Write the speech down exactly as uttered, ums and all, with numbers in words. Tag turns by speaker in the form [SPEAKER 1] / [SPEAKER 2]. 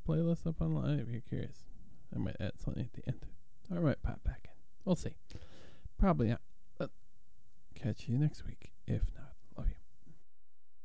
[SPEAKER 1] playlist up online if you're curious. I might add something at the end. Or I might pop back in. We'll see. Probably not. But catch you next week, if not.